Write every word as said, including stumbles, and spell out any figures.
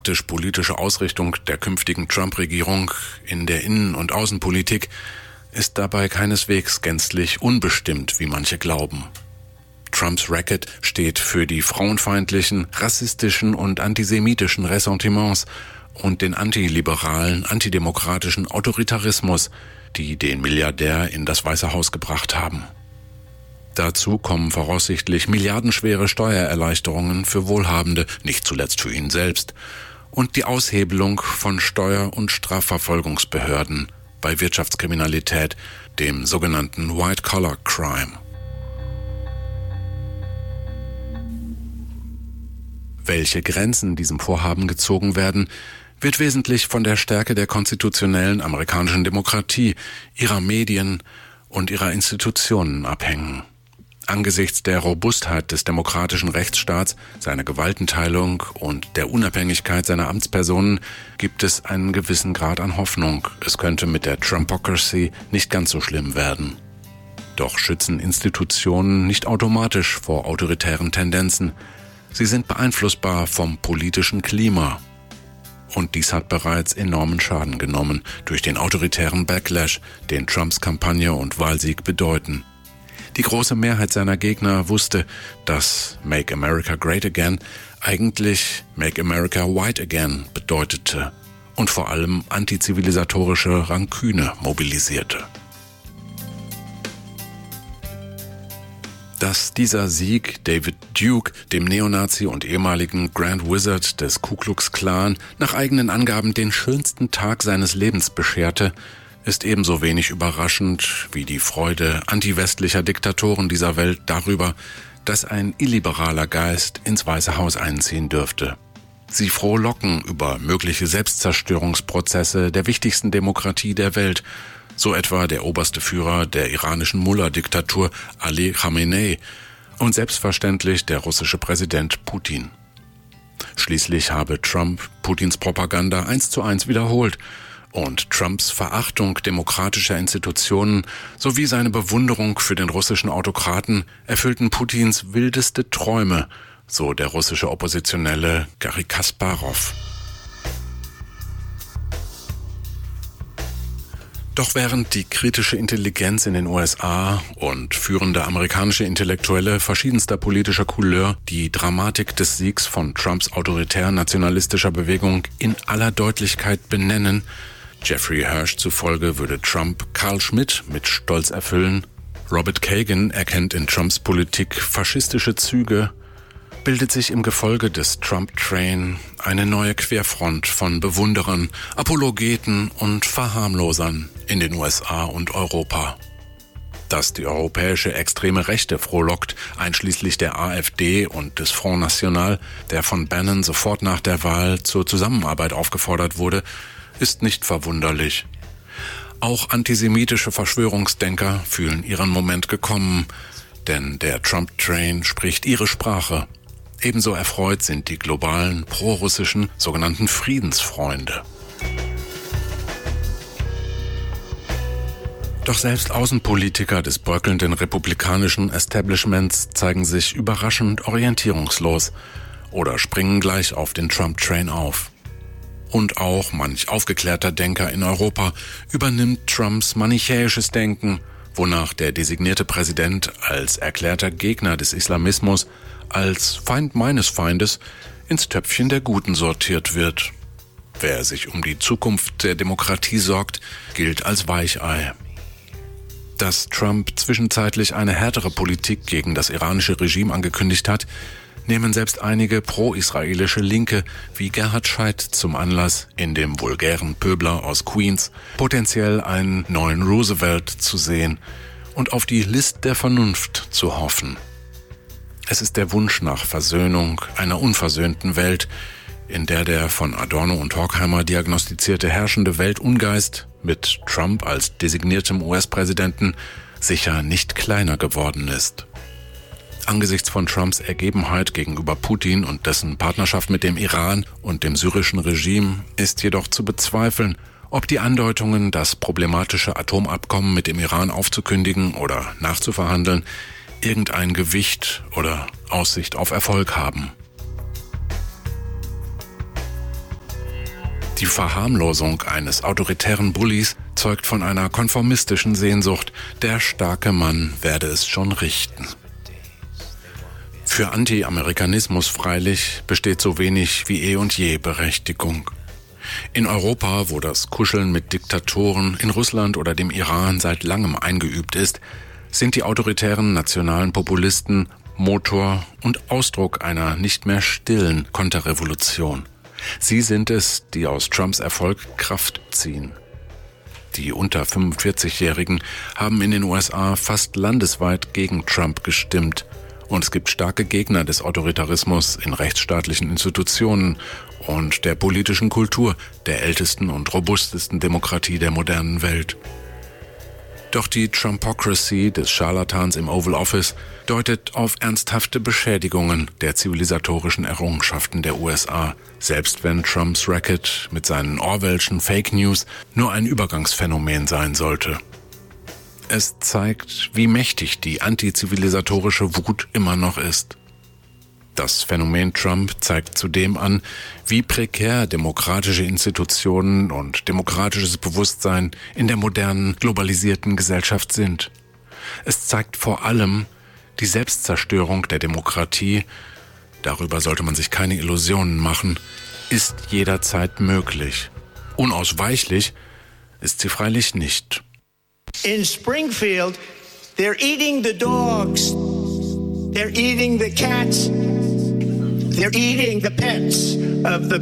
Die politische Ausrichtung der künftigen Trump-Regierung in der Innen- und Außenpolitik ist dabei keineswegs gänzlich unbestimmt, wie manche glauben. Trumps Racket steht für die frauenfeindlichen, rassistischen und antisemitischen Ressentiments und den antiliberalen, antidemokratischen Autoritarismus, die den Milliardär in das Weiße Haus gebracht haben. Dazu kommen voraussichtlich milliardenschwere Steuererleichterungen für Wohlhabende, nicht zuletzt für ihn selbst, und die Aushebelung von Steuer- und Strafverfolgungsbehörden bei Wirtschaftskriminalität, dem sogenannten White-Collar-Crime. Welche Grenzen diesem Vorhaben gezogen werden, wird wesentlich von der Stärke der konstitutionellen amerikanischen Demokratie, ihrer Medien und ihrer Institutionen abhängen. Angesichts der Robustheit des demokratischen Rechtsstaats, seiner Gewaltenteilung und der Unabhängigkeit seiner Amtspersonen gibt es einen gewissen Grad an Hoffnung, es könnte mit der Trumpocracy nicht ganz so schlimm werden. Doch schützen Institutionen nicht automatisch vor autoritären Tendenzen. Sie sind beeinflussbar vom politischen Klima. Und dies hat bereits enormen Schaden genommen durch den autoritären Backlash, den Trumps Kampagne und Wahlsieg bedeuten. Die große Mehrheit seiner Gegner wusste, dass Make America Great Again eigentlich Make America White Again bedeutete und vor allem antizivilisatorische Ranküne mobilisierte. Dass dieser Sieg David Duke, dem Neonazi und ehemaligen Grand Wizard des Ku Klux Klan, nach eigenen Angaben den schönsten Tag seines Lebens bescherte, ist ebenso wenig überraschend wie die Freude antiwestlicher Diktatoren dieser Welt darüber, dass ein illiberaler Geist ins Weiße Haus einziehen dürfte. Sie frohlocken über mögliche Selbstzerstörungsprozesse der wichtigsten Demokratie der Welt, so etwa der oberste Führer der iranischen Mullah-Diktatur Ali Khamenei und selbstverständlich der russische Präsident Putin. Schließlich habe Trump Putins Propaganda eins zu eins wiederholt und Trumps Verachtung demokratischer Institutionen sowie seine Bewunderung für den russischen Autokraten erfüllten Putins wildeste Träume, so der russische Oppositionelle Garri Kasparow. Doch während die kritische Intelligenz in den U S A und führende amerikanische Intellektuelle verschiedenster politischer Couleur die Dramatik des Siegs von Trumps autoritär-nationalistischer Bewegung in aller Deutlichkeit benennen, Jeffrey Hirsch zufolge würde Trump Carl Schmitt mit Stolz erfüllen, Robert Kagan erkennt in Trumps Politik faschistische Züge, bildet sich im Gefolge des Trump-Train eine neue Querfront von Bewunderern, Apologeten und Verharmlosern in den U S A und Europa. Dass die europäische extreme Rechte frohlockt, einschließlich der AfD und des Front National, der von Bannon sofort nach der Wahl zur Zusammenarbeit aufgefordert wurde, ist nicht verwunderlich. Auch antisemitische Verschwörungsdenker fühlen ihren Moment gekommen, denn der Trump-Train spricht ihre Sprache. Ebenso erfreut sind die globalen, prorussischen, sogenannten Friedensfreunde. Doch selbst Außenpolitiker des bröckelnden republikanischen Establishments zeigen sich überraschend orientierungslos oder springen gleich auf den Trump-Train auf. Und auch manch aufgeklärter Denker in Europa übernimmt Trumps manichäisches Denken, wonach der designierte Präsident als erklärter Gegner des Islamismus, als Feind meines Feindes, ins Töpfchen der Guten sortiert wird. Wer sich um die Zukunft der Demokratie sorgt, gilt als Weichei. Dass Trump zwischenzeitlich eine härtere Politik gegen das iranische Regime angekündigt hat, nehmen selbst einige pro-israelische Linke wie Gerhard Scheidt zum Anlass, in dem vulgären Pöbler aus Queens potenziell einen neuen Roosevelt zu sehen und auf die List der Vernunft zu hoffen. Es ist der Wunsch nach Versöhnung einer unversöhnten Welt, in der der von Adorno und Horkheimer diagnostizierte herrschende Weltungeist mit Trump als designiertem U S-Präsidenten sicher nicht kleiner geworden ist. Angesichts von Trumps Ergebenheit gegenüber Putin und dessen Partnerschaft mit dem Iran und dem syrischen Regime ist jedoch zu bezweifeln, ob die Andeutungen, das problematische Atomabkommen mit dem Iran aufzukündigen oder nachzuverhandeln, irgendein Gewicht oder Aussicht auf Erfolg haben. Die Verharmlosung eines autoritären Bullies zeugt von einer konformistischen Sehnsucht. Der starke Mann werde es schon richten. Für Anti-Amerikanismus freilich besteht so wenig wie eh und je Berechtigung. In Europa, wo das Kuscheln mit Diktatoren in Russland oder dem Iran seit langem eingeübt ist, sind die autoritären nationalen Populisten Motor und Ausdruck einer nicht mehr stillen Konterrevolution. Sie sind es, die aus Trumps Erfolg Kraft ziehen. Die unter fünfundvierzigjährigen haben in den U S A fast landesweit gegen Trump gestimmt. Und es gibt starke Gegner des Autoritarismus in rechtsstaatlichen Institutionen und der politischen Kultur der ältesten und robustesten Demokratie der modernen Welt. Doch die Trumpocracy des Scharlatans im Oval Office deutet auf ernsthafte Beschädigungen der zivilisatorischen Errungenschaften der U S A, selbst wenn Trumps Racket mit seinen Orwellschen Fake News nur ein Übergangsphänomen sein sollte. Es zeigt, wie mächtig die antizivilisatorische Wut immer noch ist. Das Phänomen Trump zeigt zudem an, wie prekär demokratische Institutionen und demokratisches Bewusstsein in der modernen, globalisierten Gesellschaft sind. Es zeigt vor allem die Selbstzerstörung der Demokratie, darüber sollte man sich keine Illusionen machen, ist jederzeit möglich. Unausweichlich ist sie freilich nicht. In Springfield, they're eating the dogs, they're eating the cats, they're eating the pets of the